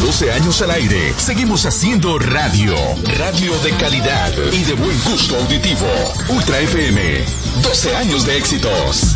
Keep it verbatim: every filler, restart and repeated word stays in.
doce años al aire, seguimos haciendo radio. Radio de calidad y de buen gusto auditivo. Ultra F M. doce años de éxitos.